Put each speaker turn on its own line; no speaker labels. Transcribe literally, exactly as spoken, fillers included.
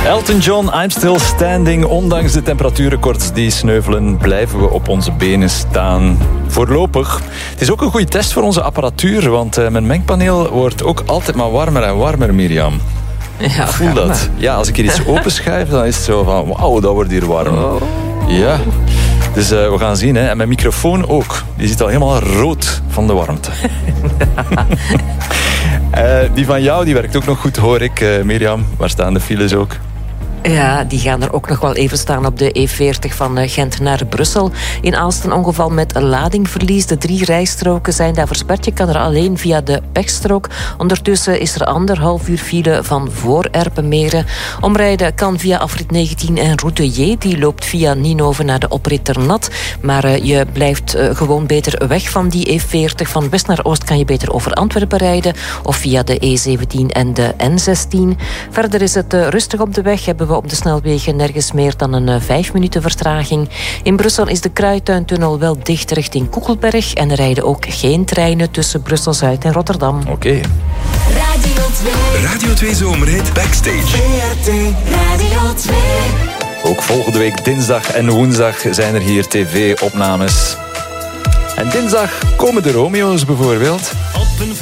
Elton John, I'm Still Standing. Ondanks de temperatuurrecords die sneuvelen, blijven we op onze benen staan. Voorlopig. Het is ook een goede test voor onze apparatuur, want uh, mijn mengpaneel wordt ook altijd maar warmer en warmer, Mirjam.
Ja,
voel dat. Ja, als ik hier iets openschuif, dan is het zo van, wauw, dat wordt hier warm. Oh. Ja. Dus uh, we gaan zien, hè. En mijn microfoon ook. Die zit al helemaal rood van de warmte. uh, die van jou, die werkt ook nog goed, hoor ik. Uh, Mirjam, waar staan de files ook?
Ja, die gaan er ook nog wel even staan op de E veertig van Gent naar Brussel. In Aalst een ongeval met ladingverlies. De drie rijstroken zijn daar versperd. Je kan er alleen via de pechstrook. Ondertussen is er anderhalf uur file van voor Erpenmeren. Omrijden kan via afrit negentien en route J. Die loopt via Nienhoven naar de oprit Ternat. Maar uh, je blijft uh, gewoon beter weg van die E veertig. Van west naar oost kan je beter over Antwerpen rijden. Of via de E zeventien en de N zestien. Verder is het uh, rustig op de weg. Hebben we op de snelwegen nergens meer dan een uh, vijf minuten vertraging. In Brussel is de Kruittuintunnel wel dicht richting Koekelberg. En er rijden ook geen treinen tussen Brussel-Zuid en Rotterdam.
Oké. Okay.
Radio twee.
Radio twee Zomerhit Backstage.
V R T Radio twee.
Ook volgende week dinsdag en woensdag zijn er hier tv-opnames. En dinsdag komen de Romeo's bijvoorbeeld.